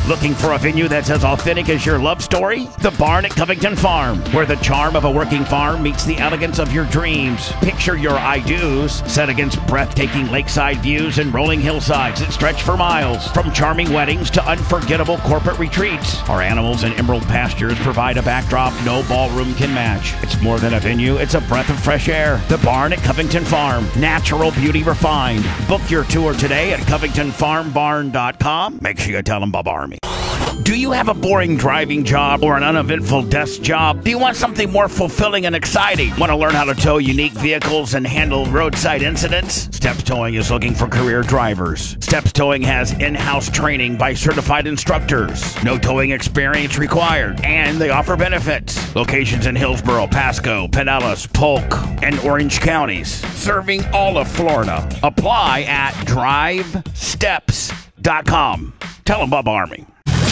Looking for a venue that's as authentic as your love story? The Barn at Covington Farm, where the charm of a working farm meets the elegance of your dreams. Picture your I-dos set against breathtaking lakeside views and rolling hillsides that stretch for miles. From charming weddings to unforgettable corporate retreats, our animals and emerald pastures provide a backdrop no ballroom can match. It's more than a venue, it's a breath of fresh air. The Barn at Covington Farm, natural beauty refined. Book your tour today at CovingtonFarmBarn.com. Make sure you tell them Bob Army. Do you have a boring driving job or an uneventful desk job? Do you want something more fulfilling and exciting? Want to learn how to tow unique vehicles and handle roadside incidents? Steps Towing is looking for career drivers. Steps Towing has in-house training by certified instructors. No towing experience required, and they offer benefits. Locations in Hillsborough, Pasco, Pinellas, Polk, and Orange counties, serving all of Florida. Apply at drivesteps.com. Tell them Bob Army.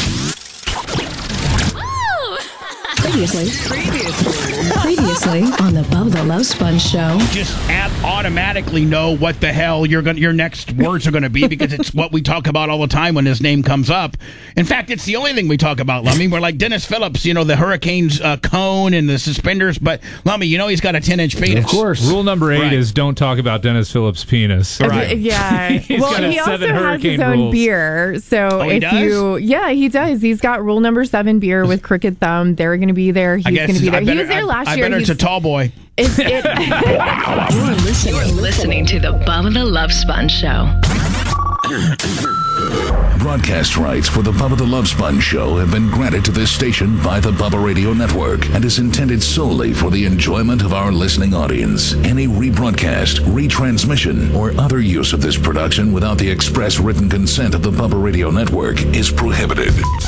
Previously on the Bubba the Love Sponge Show. Just automatically know what the hell your next words are going to be because it's what we talk about all the time when his name comes up. In fact, it's the only thing we talk about, Lummy. We're like Dennis Phillips, the Hurricanes cone and the suspenders, but Lummy, he's got a 10-inch penis. Of course. Rule number 8 is don't talk about Dennis Phillips' penis. Right. Yeah. He also has his own beer. So he does? He does. He's got rule number 7 beer with Crooked Thumb. They're going to be there. He's going to be there. He was there last year. I bet it's a tall boy. You're listening to the Bubba the Love Sponge Show. Broadcast rights for the Bubba the Love Sponge Show have been granted to this station by the Bubba Radio Network and is intended solely for the enjoyment of our listening audience. Any rebroadcast, retransmission, or other use of this production without the express written consent of the Bubba Radio Network is prohibited.